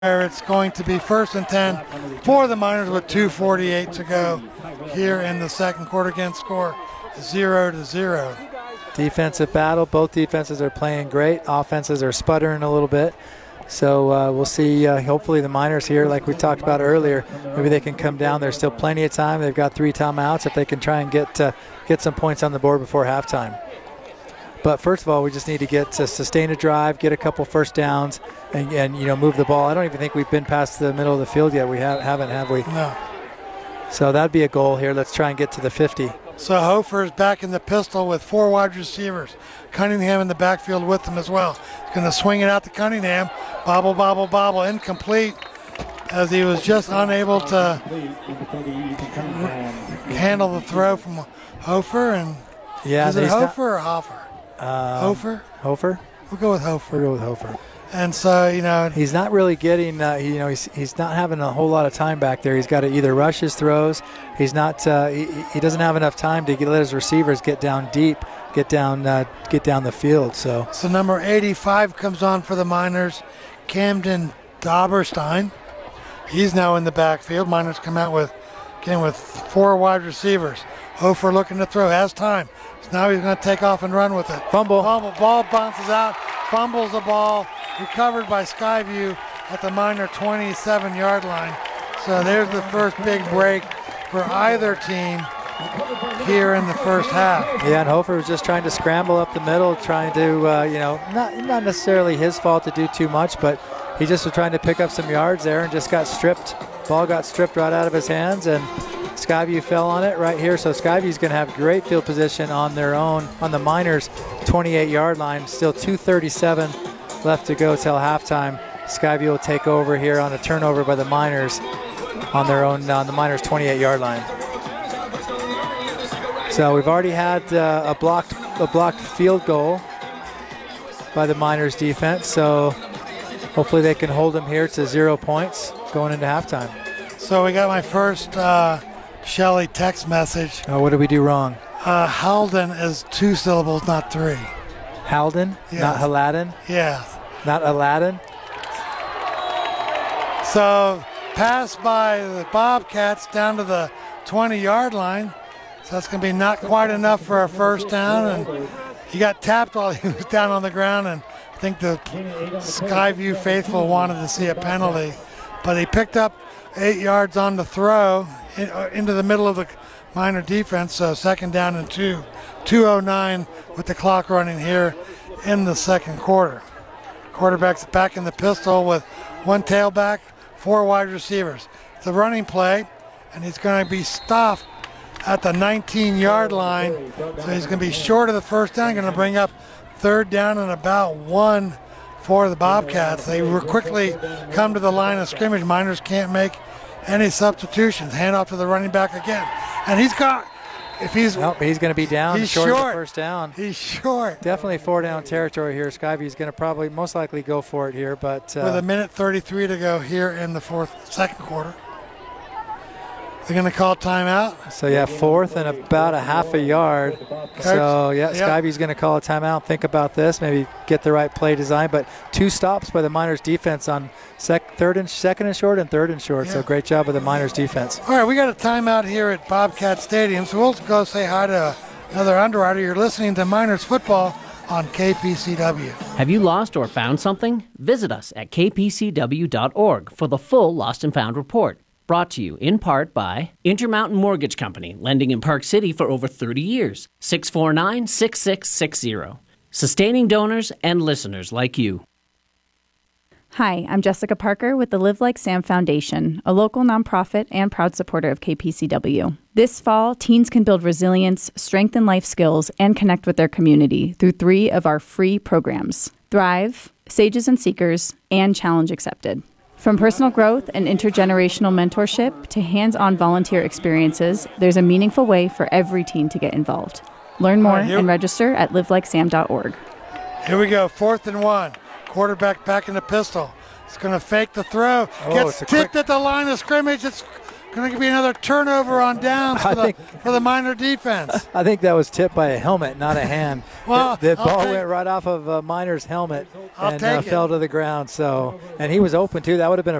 It's going to be 1st and 10 for the Miners with 2:48 to go here in the second quarter. Again, score 0-0. Defensive battle. Both defenses are playing great. Offenses are sputtering a little bit. So we'll see. Hopefully the Miners here, like we talked about earlier, maybe they can come down. There's still plenty of time. They've got 3 timeouts if they can try and get some points on the board before halftime. But first of all, we just need to get to sustain a drive, get a couple first downs, and move the ball. I don't even think we've been past the middle of the field yet. We haven't, have we? No. So that'd be a goal here. Let's try and get to the 50. So Hofer is back in the pistol with 4 wide receivers. Cunningham in the backfield with them as well. He's going to swing it out to Cunningham. Bobble, bobble, bobble. Incomplete, as he was just unable to handle the throw from Hofer. And is it Hofer or Hoffer? Hofer? Hofer? We'll go with Hofer. We'll go with Hofer. And so, he's not really getting, he's not having a whole lot of time back there. He's got to either rush his throws. He's not, he doesn't have enough time to let his receivers get down deep, get down the field. So number 85 comes on for the Miners, Camden Dauberstein. He's now in the backfield. Miners come out with 4 wide receivers. Hofer looking to throw, has time. So now he's going to take off and run with it. Fumble. Ball bounces out, fumbles the ball, recovered by Skyview at the Miner 27-yard line. So there's the first big break for either team here in the first half. Yeah, and Hofer was just trying to scramble up the middle, trying to, not necessarily his fault to do too much, but he just was trying to pick up some yards there and just got stripped. Ball got stripped right out of his hands, and Skyview fell on it right here. So Skyview's going to have great field position on their own, on the Miners' 28-yard line. Still 2:37 left to go till halftime. Skyview will take over here on a turnover by the Miners on the Miners' 28-yard line. So we've already had a blocked field goal by the Miners defense. So hopefully they can hold them here to 0 points going into halftime. So we got my first Shelley text message. What did we do wrong? Halden is 2 syllables, not 3. Halden? Yes. Not Aladdin? Yeah. Not Aladdin? So pass by the Bobcats down to the 20-yard line. So that's going to be not quite enough for a first down. And he got tapped while he was down on the ground, and I think the Skyview faithful wanted to see a penalty. But he picked up 8 yards on the throw into the middle of the Miner defense. So second down and 2. 2:09 with the clock running here in the second quarter. Quarterback's back in the pistol with 1 tailback, 4 wide receivers. It's a running play, and he's going to be stopped at the 19-yard line. So he's going to be short of the first down, going to bring up 3rd down and about 1 for the Bobcats. They will quickly come to the line of scrimmage. Miners can't make any substitutions. Hand off to the running back again. And he's got, he's going to be down. He's short of the short. First down. He's short. Definitely 4-down territory here. Skyview's going to most likely go for it here. But with 1:33 to go here in the second quarter. They're going to call timeout. So, 4th and about a half a yard. So, Skyview's going to call a timeout. Think about this. Maybe get the right play design. But 2 stops by the Miners defense on second and short and 3rd and short. Yeah. So, great job by the Miners defense. All right, we got a timeout here at Bobcat Stadium. So, we'll go say hi to another underwriter. You're listening to Miners football on KPCW. Have you lost or found something? Visit us at kpcw.org for the full Lost and Found report. Brought to you in part by Intermountain Mortgage Company, lending in Park City for over 30 years. 649-6660. Sustaining donors and listeners like you. Hi, I'm Jessica Parker with the Live Like Sam Foundation, a local nonprofit and proud supporter of KPCW. This fall, teens can build resilience, strengthen life skills, and connect with their community through 3 of our free programs: Thrive, Sages and Seekers, and Challenge Accepted. From personal growth and intergenerational mentorship to hands-on volunteer experiences, there's a meaningful way for every teen to get involved. Learn more and register at livelikesam.org. Here we go, 4th and 1. Quarterback back in the pistol. It's going to fake the throw. Gets tipped at the line of scrimmage. It's Going to be another turnover on downs for the Miner defense. I think that was tipped by a helmet, not a hand. Well, the ball went right off of Miner's helmet and fell to the ground. So, and he was open too. That would have been a